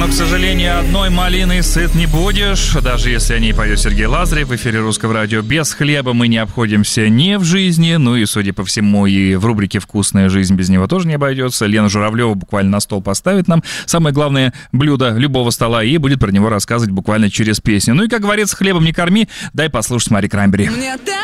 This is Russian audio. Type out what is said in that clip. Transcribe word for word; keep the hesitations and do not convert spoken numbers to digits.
Но, к сожалению, одной малиной сыт не будешь. Даже если о ней поет Сергей Лазарев в эфире Русского радио. Без хлеба мы не обходимся ни в жизни. Ну и, судя по всему, и в рубрике «Вкусная жизнь» без него тоже не обойдется. Лена Журавлева буквально на стол поставит нам самое главное блюдо любого стола и будет про него рассказывать буквально через песню. Ну и, как говорится, хлебом не корми, дай послушать Мари Краймбери.